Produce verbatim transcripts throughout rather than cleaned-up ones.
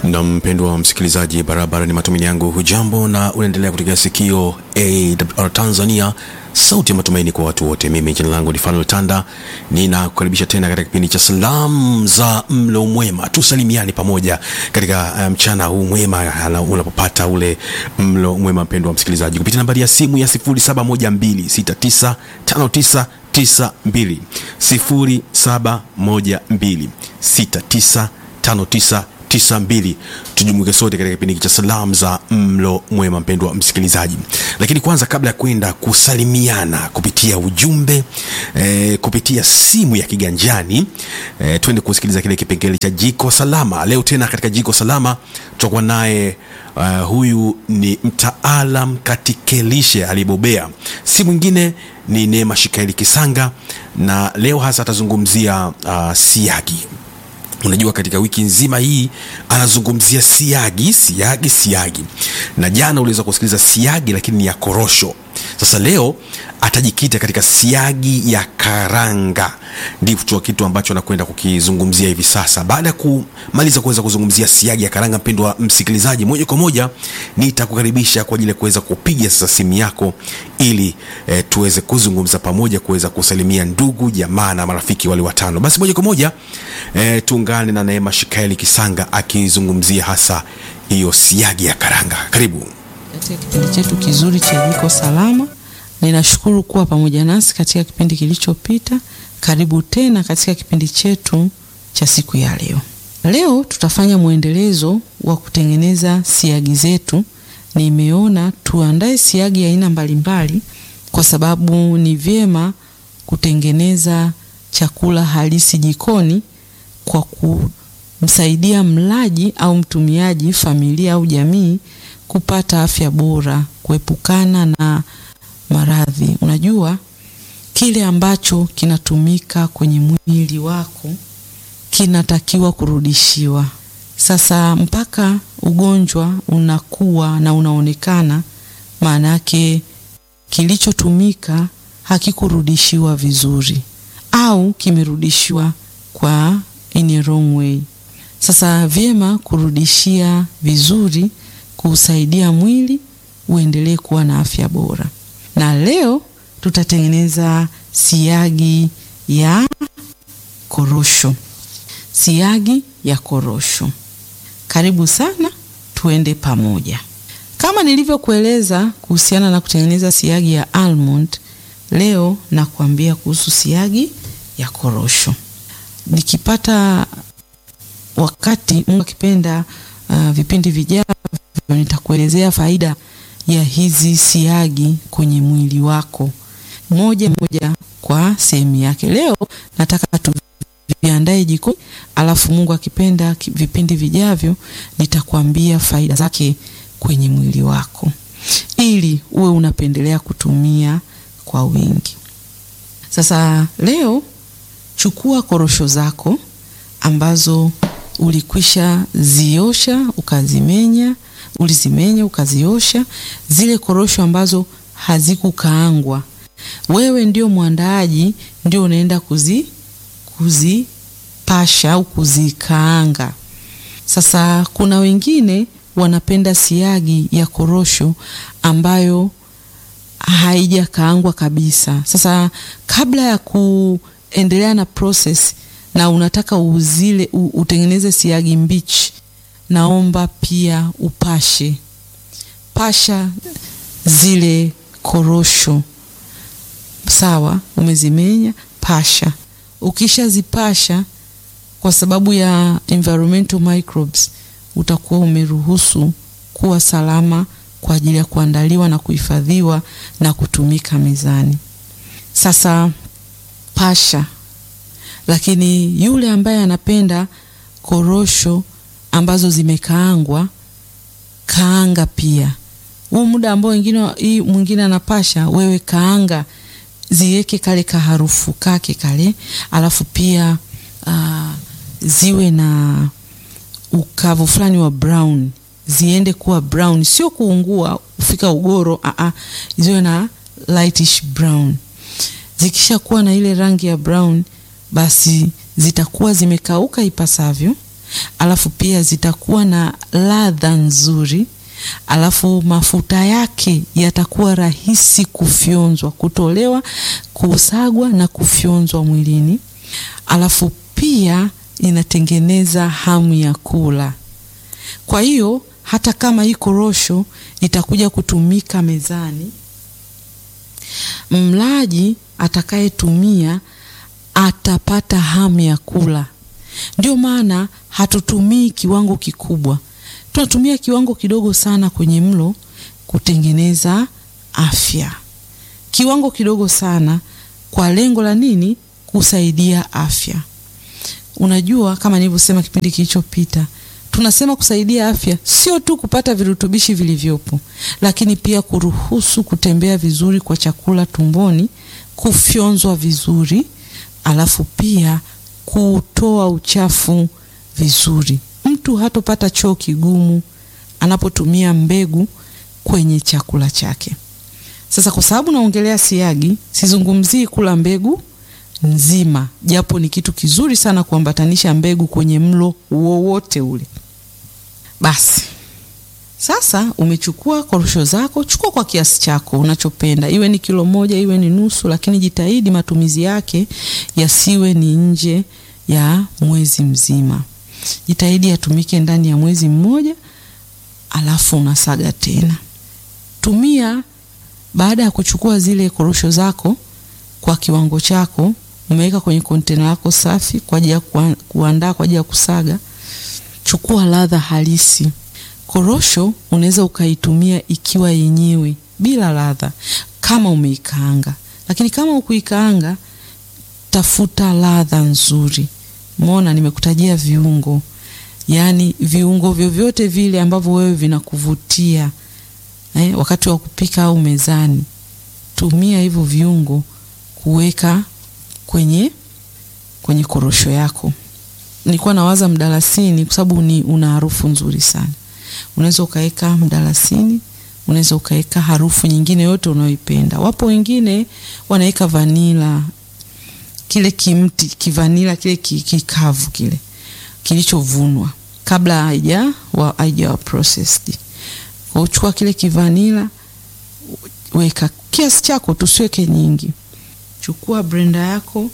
Na mpendwa msikilizaji, barabara ni matumaini yangu hujambo na unaendelea kutegea sikio A W R Tanzania, sauti ya matumaini kwa watu wote. Mimi jina langu ni Fanuel Tanda, ninakukaribisha tena katika kipindi cha Salamu za Mlo Mwema. Tusalimiane pamoja katika mchana um, huu mwema unapopata ule mlo mwema, mpendwa msikilizaji, kupitia nambari ya simu ya sifuri saba moja mbili sita tisa tano tisa tisa mbili sifuri saba moja mbili sita tisa tano tisa tisa mbili. Tujumuike sote katika kipindi cha Salamu za Mlo Mwema, mpendwa msikilizaji. Lakini kwanza, kabla ya kwenda kusalimiana kupitia ujumbe e, kupitia simu ya kiganjani, e, twende kusikiliza kile kipengele cha Jiko Salama. Leo tena katika Jiko Salama tutakuwa naye uh, huyu ni mtaalam katika lishe alibobea, si mwingine ni Neema Shikaeli Kisanga, na leo hasa atazungumzia uh, siagi. Unajua, katika wiki nzima hii anazungumzia siagi, siagi, siagi. Na jana uliweza kusikiliza siagi lakini ni ya korosho. Sasa leo atajikita katika siagi ya karanga. Ndicho kitu ambacho anakwenda kukizungumzia hivi sasa. Baada ya kumaliza kuweza kuzungumzia siagi ya karanga, mpendwa msikilizaji, moja kwa moja nitakukaribisha kwa ajili ya kuweza kupiga sasa simu yako ili e, tuweze kuzungumza pamoja, kuweza kusalimia ndugu, jamaa na marafiki wale watano. Basi moja kwa moja e, tuungane na Neema Shikaeli Kisanga akizungumzia hasa hiyo siagi ya karanga. Karibu katika kipindi chetu kizuri cha Jiko Salama. Ninashukuru kuwa pamoja nasi katika kipindi kilichopita. Karibu tena katika kipindi chetu cha siku ya leo. Leo tutafanya muendelezo wa kutengeneza siagi zetu. Nimeona tuandae siagi ya aina mbalimbali kwa sababu ni vyema kutengeneza chakula halisi jikoni kwa kumsaidia mlaji au mtumiaji, familia au jamii kupata afya bora, kuepukana na maradhi. Unajua, kile ambacho kinatumika kwenye mwili wako kinatakiwa kurudishiwa. Sasa mpaka ugonjwa unakuwa na unaonekana, maana yake kilichotumika hakikurudishiwa vizuri au kimerudishiwa kwa in a wrong way. Sasa vyema kurudishia vizuri, kusaidia mwili uendelee kuwa na afya bora. Na leo tutatengeneza siagi ya korosho. Siagi ya korosho. Karibu sana, tuende pamoja. Kama nilivyokueleza kuhusiana na kutengeneza siagi ya almond, leo nakuambia kuhusu siagi ya korosho. Nikipata wakati, Mungu akipenda, uh, vipindi vijavyo nitakuelezea faida ya hizi siagi kwenye mwili wako moja moja kwa sehemu yake. Leo nataka tuviandae jikoni, alafu Mungu akipenda vipindi vijavyo nitakwambia faida zake kwenye mwili wako ili uwe unapendelea kutumia kwa wingi. Sasa leo chukua korosho zako ambazo ulikwisha ziosha, ukazimenya, ulizimenya ukaziosha, zile korosho ambazo hazikukaangwa. Wewe ndio mwandaaji, ndio unaenda kuzi kuzipasha au kuzikaanga. Sasa kuna wengine wanapenda siagi ya korosho ambayo haijakaangwa kabisa. Sasa kabla ya kuendelea na process na unataka uzile utengeneze siagi mbichi, naomba pia upashe. Pasha zile korosho. Sawa, umezimenya, pasha. Ukisha zipasha, kwa sababu ya environmental microbes, utakuwa umeruhusu kuwa salama kwa ajili ya kuandaliwa na kuhifadhiwa na kutumika mezani. Sasa pasha. Lakini yule ambaye anapenda korosho ambazo zimekaangwa, kaanga pia. Huu muda ambao wengine hii mwingine anapasha, wewe kaanga, ziweke kale ka harufu kake kale, alafu pia uh, ziwe na ukavu fulani wa brown, ziende kuwa brown, sio kuungua ufika ugoro, a a ziwe na lightish brown. Zikisha kuwa na ile rangi ya brown, basi zitakuwa zimekauka ipasavyo, alafu pia zitakuwa na ladha nzuri, alafu mafuta yake yatakuwa rahisi kufyonzwa, kutolewa, kusagwa na kufyonzwa mwilini. Alafu pia inatengeneza hamu ya kula. Kwa hiyo hata kama hii korosho itakuja kutumika mezani, mlaji atakayetumia atapata hamu ya kula. Ndio maana hatutumii kiwango kikubwa. Tunatumia kiwango kidogo sana kwenye mlo kutengeneza afya. Kiwango kidogo sana kwa lengo la nini? Kusaidia afya. Unajua, kama nilivyosema kipindi kilichopita, tunasema kusaidia afya sio tu kupata virutubishi vilivyopo, lakini pia kuruhusu kutembea vizuri kwa chakula tumboni, kufyonzwa vizuri, alafu pia kutoa uchafu vizuri. Mtu hatopata choo kigumu anapotumia mbegu kwenye chakula chake. Sasa kwa sababu naongelea siagi, sizungumzii kula mbegu nzima, japo ni kitu kizuri sana kuambatanisha mbegu kwenye mlo wowote ule. Basi sasa umechukua korosho zako, chukua kwa kiasi chako unachopenda, iwe ni kilo moja, iwe ni nusu, lakini jitahidi matumizi yake yasiwe ni nje ya mwezi mzima. Jitahidi yatumike ndani ya mwezi mmoja, alafu unasaga tena. Tumia baada ya kuchukua zile korosho zako kwa kiwango chako, umeweka kwenye kontena lako safi kwa ajili ya kuandaa kwa ajili ya kusaga. Chukua ladha halisi. Korosho unaweza ukaitumia ikiwa yenyewe bila ladha kama umeikaanga. Lakini kama ukuikaanga, tafuta ladha nzuri. Umeona nimekutajia viungo. Yaani viungo vyovyote vile ambavyo wewe vinakuvutia eh, wakati wa kupika au mezani. Tumia hivyo viungo kuweka kwenye kwenye korosho yako. Nilikuwa nawaza mdalasini kwa sababu ni una harufu nzuri sana. Unaweza ukaweka mdalasini, unaweza ukaweka harufu nyingine yote unayoipenda. Wapo wengine wanaweka vanila, kile kimti kivanila kile kikavu kile kilichovunwa kabla haija wa haija wa processed. Uchukua kile kivanila, weka kiasi chako, tusiweke nyingi. Chukua blender yako,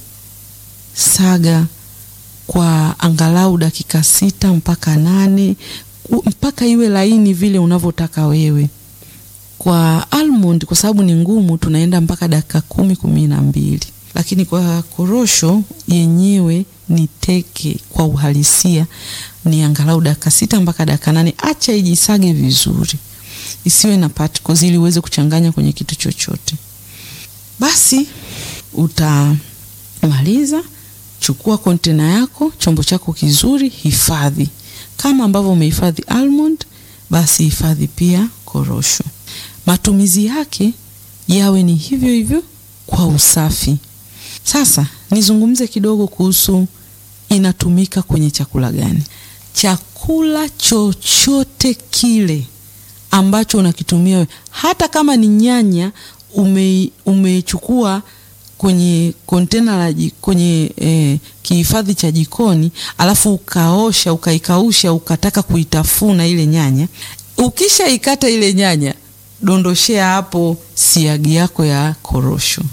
saga kwa angalau dakika sita mpaka nane mpaka iwe laini vile unavyotaka wewe. Kwa almond kwa sababu ni ngumu tunaenda mpaka dakika kumi kumi na mbili. Lakini kwa korosho yenyewe ni teke kwa uhalisia ni angalau dakika sita mpaka dakika nane. Acha ijisage vizuri, isiwe na particles ili uweze kuchanganya kwenye kitu chochote. Basi utamaliza, chukua kontena yako, chombo chako kizuri, hifadhi. Kama ambavyo umehifadhi almond, basi hifadhi pia korosho. Matumizi yake yawe ni hivyo hivyo kwa usafi. Sasa nizungumze kidogo kuhusu inatumika kwenye chakula gani. Chakula chochote kile ambacho unakitumia we, hata kama ni nyanya ume umechukua kwenye kontena la kwenye eh, kihifadhi cha jikoni, alafu ukaosha ukaikausha ukataka kuitafuna ile nyanya, ukisha ikata ile nyanya, dondoshea hapo siagi yako ya korosho.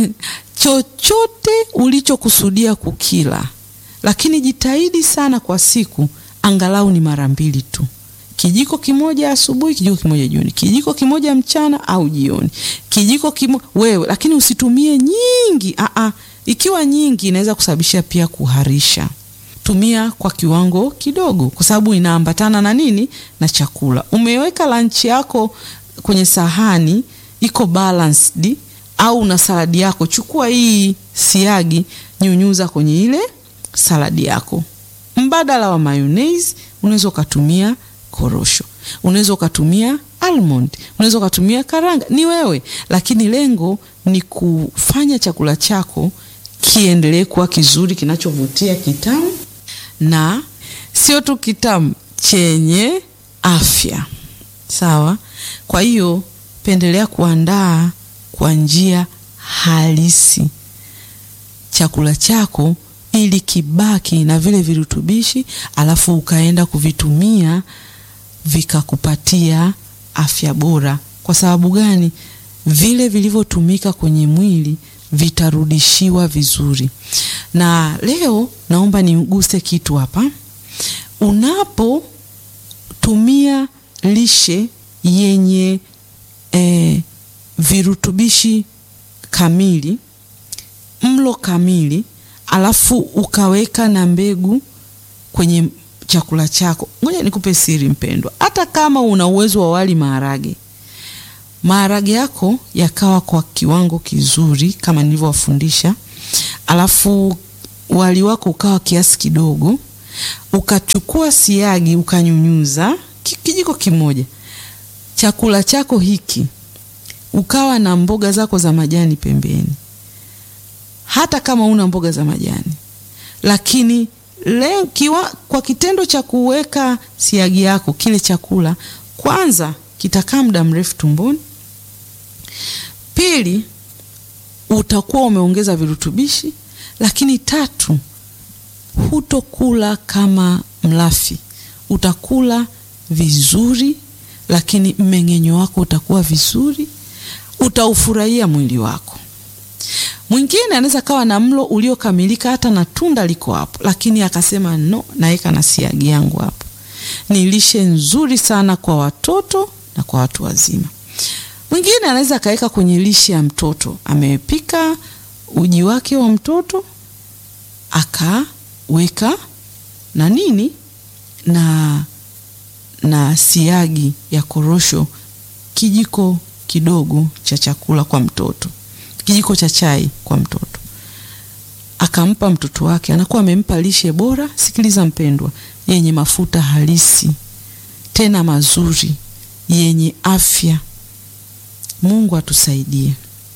Chochote ulichokusudia kukila, lakini jitahidi sana kwa siku angalau ni mara mbili tu. Kijiko kimoja asubuhi, kijiko kimoja jioni, kijiko kimoja mchana au jioni, kijiko kimoja wewe, lakini usitumie nyingi. A a ikiwa nyingi inaweza kusababisha pia kuharisha. Tumia kwa kiwango kidogo kwa sababu inaambatana na nini? Na chakula. Umeweka lunch yako kwenye sahani iko balanced au na saladi yako, chukua hii siagi, nyunyuza kwenye ile saladi yako. Mbadala wa mayonnaise unaweza kutumia korosho, unaweza kutumia almond, unaweza kutumia karanga, ni wewe, lakini lengo ni kufanya chakula chako kiendelee kuwa kizuri, kinachovutia, kitamu, na sio tu kitamu, chenye afya. Sawa? Kwa hiyo pendelea kuandaa kwa njia halisi chakula chako ili kibaki na vile virutubishi, alafu ukaenda kuvitumia vikakupatia afya bora. Kwa sababu gani? Vile vilivyotumika kwenye mwili vitarudishiwa vizuri. Na leo naomba niguse kitu hapa. Unapo tumia lishe yenye eh, virutubishi kamili, mlo kamili, alafu ukaweka na mbegu kwenye chakula chako. Ngoja nikupe siri mpendwa. Hata kama una uwezo wa wali maharage, maharage yako yakawa kwa kiwango kizuri kama nilivyowafundisha, alafu wali wako ukawa kiasi kidogo, ukachukua siagi ukanyunyuza kijiko kimoja, chakula chako hiki ukawa na mboga zako za majani pembeni. Hata kama una mboga za majani, lakini leo kiwa, kwa kitendo cha kuweka siagi yako, kile chakula kwanza kitakaa muda mrefu tumboni. Pili, utakuwa umeongeza virutubishi. Lakini tatu, hutokula kama mlafi, utakula vizuri, lakini mmeng'enyo wako utakuwa vizuri, utaufurahia mwili wako. Mwingine anaweza kawa na mlo uliokamilika, hata na tunda liko hapo, lakini akasema no, naeka na siagi yangu hapo. Ni lishe nzuri sana kwa watoto na kwa watu wazima. Mwingine anaweza kaeka kwenye lishe ya mtoto, amepika uji wake wa mtoto akaweka na nini na na siagi ya korosho, kijiko kidogo cha chakula kwa mtoto, kijiko cha chai kwa mtoto, akampa mtoto wake, anakuwa amempa lishe bora. Sikiliza mpendwa, yenye mafuta halisi tena mazuri, yenye afya. Mungu atusaidie.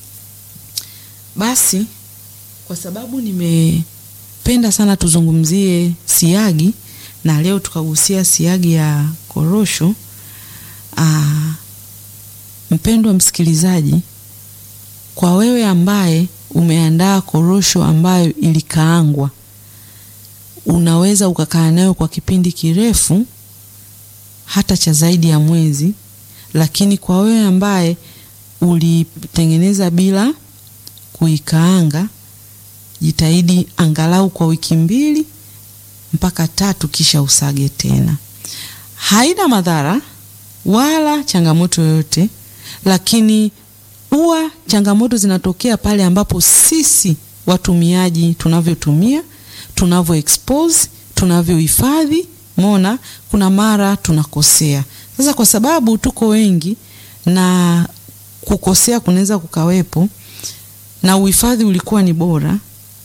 Basi kwa sababu nimependa sana tuzungumzie siagi, na leo tukagusia siagi ya korosho, aa, mpendwa msikilizaji, kwa wewe ambaye umeandaa korosho ambayo ilikaangwa, unaweza ukakaa nayo kwa kipindi kirefu, hata cha zaidi ya mwezi. Lakini kwa wewe ambaye ulitengeneza bila kuikaanga, jitahidi angalau kwa wiki mbili mpaka tatu, kisha usage tena. Haina madhara wala changamoto yoyote, lakini huwa changamoto zinatokea pale ambapo sisi watumiaji tunavyotumia, tunavyo expose, tunavyohifadhi. Mona, kuna mara tunakosea. Sasa kwa sababu tuko wengi na kukosea kunaweza kukawepo, na uhifadhi ulikuwa ni bora,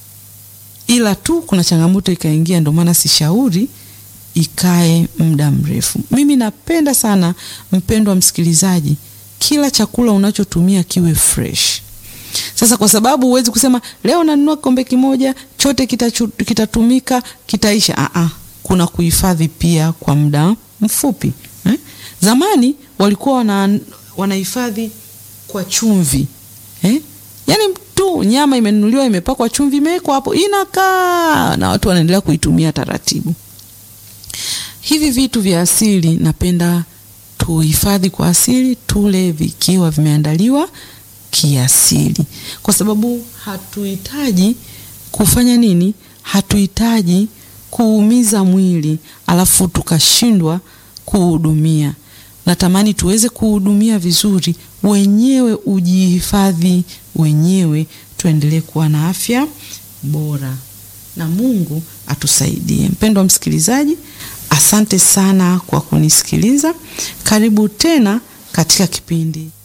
ila tu kuna changamoto ikaingia, ndio maana sishauri ikae muda mrefu. Mimi napenda sana mpendwa msikilizaji, kila chakula unachotumia kiwe fresh. Sasa kwa sababu huwezi kusema leo nanunua kombe kimoja chote kitatumika kitaisha. Ah ah, kuna kuhifadhi pia kwa muda mfupi. Eh? Zamani walikuwa wana wanahifadhi kwa chumvi. Eh? Yaani tu nyama imenunuliwa imepakwa chumvi, imewekwa hapo, inakaa na watu wanaendelea kuitumia taratibu. Hivi vitu vya asili napenda tuhifadhi kwa asili, tule vikiwa vimeandaliwa kiasili. Kwa sababu hatuhitaji kufanya nini? Hatuhitaji kuumiza mwili alafu tukashindwa kuhudumia. Natamani tuweze kuhudumia vizuri, wenyewe ujihifadhi wenyewe, tuendelee kuwa na afya bora. Na Mungu atusaidie. Mpendwa msikilizaji, asante sana kwa kunisikiliza. Karibu tena katika kipindi